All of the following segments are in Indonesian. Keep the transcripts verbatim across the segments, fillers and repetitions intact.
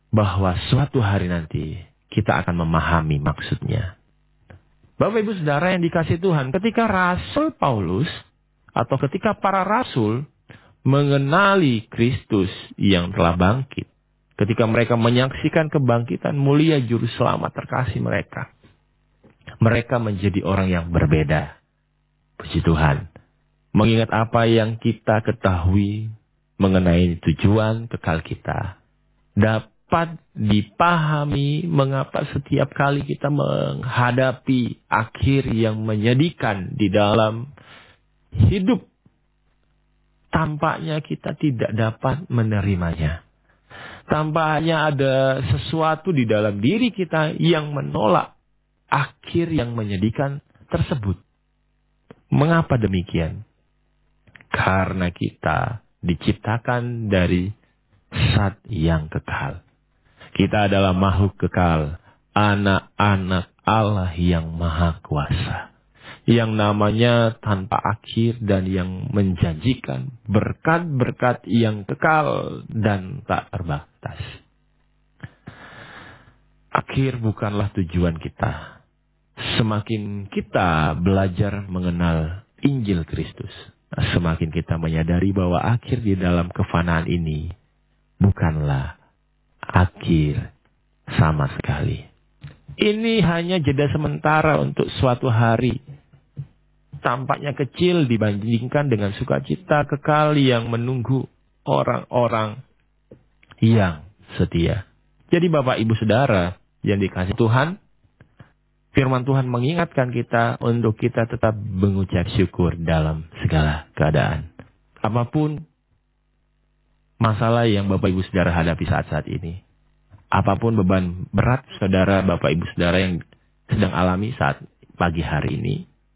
bahwa suatu hari nanti kita akan memahami maksudnya. Bapak Ibu Saudara yang dikasihi Tuhan, ketika Rasul Paulus atau ketika para rasul mengenali Kristus yang telah bangkit, ketika mereka menyaksikan kebangkitan mulia juru selamat terkasih mereka, mereka menjadi orang yang berbeda. Puji Tuhan. Mengingat apa yang kita ketahui mengenai tujuan kekal kita, dapat dipahami mengapa setiap kali kita menghadapi akhir yang menyedihkan di dalam hidup, tampaknya kita tidak dapat menerimanya. Tampaknya ada sesuatu di dalam diri kita yang menolak akhir yang menyedihkan tersebut. Mengapa demikian? Karena kita diciptakan dari zat yang kekal. Kita adalah makhluk kekal, anak-anak Allah yang maha kuasa, yang namanya tanpa akhir dan yang menjanjikan berkat-berkat yang kekal dan tak terbatas. Akhir bukanlah tujuan kita. Semakin kita belajar mengenal Injil Kristus, semakin kita menyadari bahwa akhir di dalam kefanaan ini bukanlah akhir sama sekali. Ini hanya jeda sementara untuk suatu hari. Tampaknya kecil dibandingkan dengan sukacita kekal yang menunggu orang-orang yang setia. Jadi Bapak Ibu Saudara yang dikasihi Tuhan, firman Tuhan mengingatkan kita untuk kita tetap mengucap syukur dalam segala keadaan. Apapun masalah yang Bapak Ibu Saudara hadapi saat-saat ini, apapun beban berat saudara Bapak Ibu Saudara yang sedang alami saat pagi hari ini,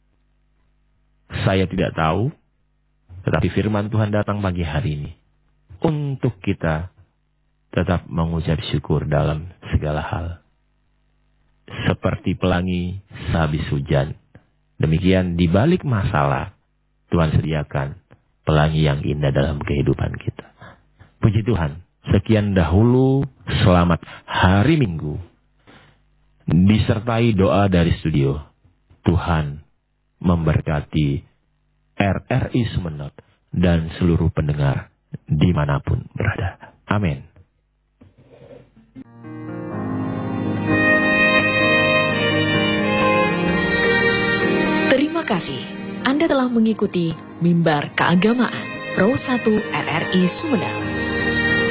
saya tidak tahu, tetapi firman Tuhan datang pagi hari ini untuk kita tetap mengucap syukur dalam segala hal. Seperti pelangi sehabis hujan, demikian di balik masalah Tuhan sediakan pelangi yang indah dalam kehidupan kita. Puji Tuhan, sekian dahulu, selamat hari Minggu, disertai doa dari studio. Tuhan memberkati R R I Sumeneb dan seluruh pendengar dimanapun berada. Amin. Terima kasih Anda telah mengikuti Mimbar Keagamaan Pro satu R R I Sumeneb.